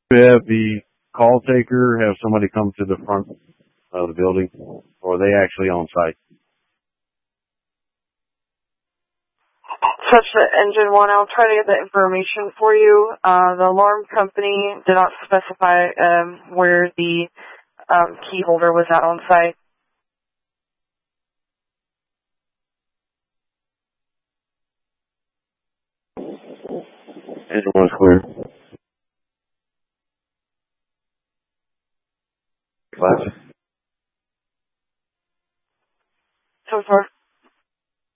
Have the call taker have somebody come to the front of the building, or are they actually on site? Touch the engine one. I'll try to get that information for you. The alarm company did not specify where the key holder was at on site. Engine one's clear.